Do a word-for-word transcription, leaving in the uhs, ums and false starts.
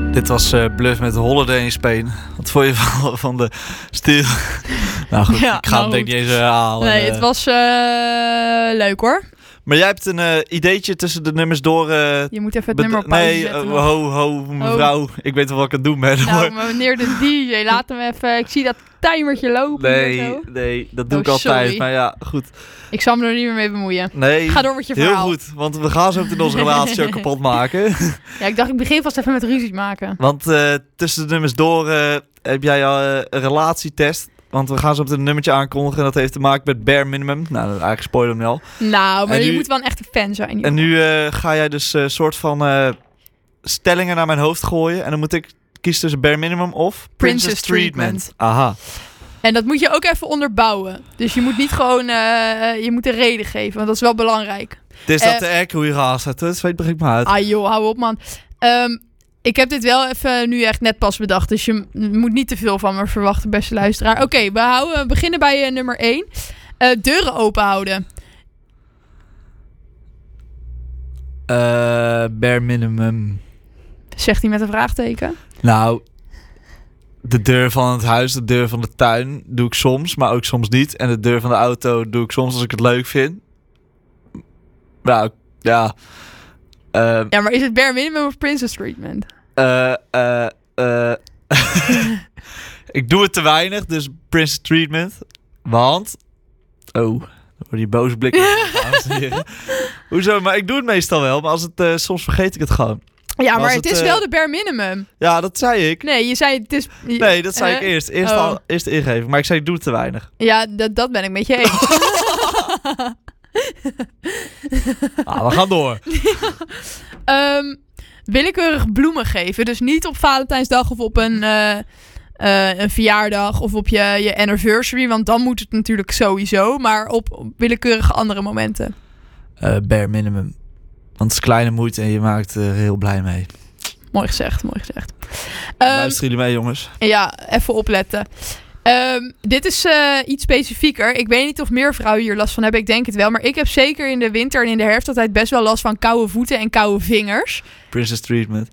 Dit was uh, Bluff met Holiday in Spain. Wat vond je van, van de stil? Nou goed, ja, ik ga nou hem denk ik niet eens herhalen. Nee, uh, het was uh, leuk hoor. Maar jij hebt een uh, ideetje tussen de nummers door... Uh, je moet even het nummer op pauze Nee, zetten. uh, ho, ho, mevrouw. Oh. Ik weet wel wat ik aan het doen ben. Nou, maar meneer de D J, laat hem even... Ik zie dat timertje lopen. Nee, zo. nee, dat doe oh, ik altijd. Sorry. Maar ja, goed. Ik zal me er niet meer mee bemoeien. Nee, ga door met je verhaal. Heel goed, want we gaan zo meteen onze relatie ook kapot maken. Ja, ik dacht ik begin vast even met ruzie maken. Want uh, tussen de nummers door uh, heb jij al uh, een relatietest. Want we gaan zo meteen een nummertje aankondigen. En dat heeft te maken met Bare Minimum. Nou, eigenlijk spoiler hem al. Nou, maar en je nu, moet wel een echte fan zijn. Joh. En nu uh, ga jij dus een uh, soort van uh, stellingen naar mijn hoofd gooien. En dan moet ik kiezen tussen Bare Minimum of Princess, Princess Treatment. Treatment. Aha. En dat moet je ook even onderbouwen. Dus je moet niet gewoon... Uh, je moet een reden geven, want dat is wel belangrijk. Het is uh, dat de air hoe je gaat zetten. Dat weet ik maar uit. Ah joh, hou op man. Um, ik heb dit wel even nu echt net pas bedacht. Dus je moet niet te veel van me verwachten, beste luisteraar. Oké, okay, we, houden, we beginnen bij uh, nummer één. Uh, deuren open houden. Uh, bare minimum. Zegt hij met een vraagteken? Nou... De deur van het huis, de deur van de tuin doe ik soms, maar ook soms niet. En de deur van de auto doe ik soms als ik het leuk vind. Nou, ja. Uh, ja, maar is het bare minimum of princess treatment? Uh, uh, uh. Ik doe het te weinig, dus princess treatment. Want... Oh, door die boze blikken. Hoezo? Maar ik doe het meestal wel, maar als het, uh, soms vergeet ik het gewoon. Ja, maar, maar het, het is uh... wel de bare minimum. Ja, dat zei ik. Nee, je zei het is... Je... Nee, dat zei uh, ik eerst. Eerst, oh. al, eerst ingeven. Maar ik zei, ik doe het te weinig. Ja, dat, dat ben ik met je eens. ah, we gaan door. um, willekeurig bloemen geven. Dus niet op Valentijnsdag of op een, uh, uh, een verjaardag of op je, je anniversary. Want dan moet het natuurlijk sowieso. Maar op, op willekeurige andere momenten. Uh, bare minimum. Want het is kleine moeite en je maakt er heel blij mee. Mooi gezegd, mooi gezegd. Um, Luisteren jullie mee, jongens? Ja, even opletten. Um, dit is uh, iets specifieker. Ik weet niet of meer vrouwen hier last van hebben. Ik denk het wel. Maar ik heb zeker in de winter en in de herfst altijd best wel last van koude voeten en koude vingers. Princess treatment.